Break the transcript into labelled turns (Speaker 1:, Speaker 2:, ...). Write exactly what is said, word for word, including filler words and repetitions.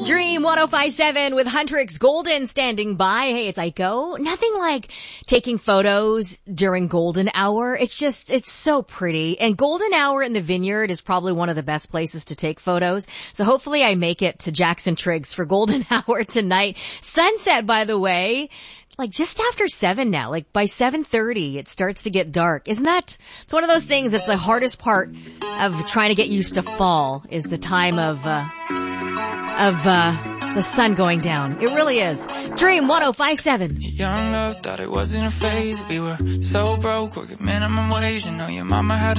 Speaker 1: Dream one oh five point seven with Huntrix Golden standing by. Hey, it's Aiko. Nothing like taking photos during golden hour. It's just, it's so pretty. And golden hour in the Vineyard is probably one of the best places to take photos. So hopefully I make it to Jackson Triggs for golden hour tonight. Sunset, by the way, like just after seven now, like by seven thirty, it starts to get dark. Isn't that, it's one of those things that's the hardest part of trying to get used to fall is the time of, uh, of, uh, the sun going down. It really is. Dream one oh five point seven.
Speaker 2: Young love thought it wasn't a phase. We were so broke, working minimum wage. You know your mama had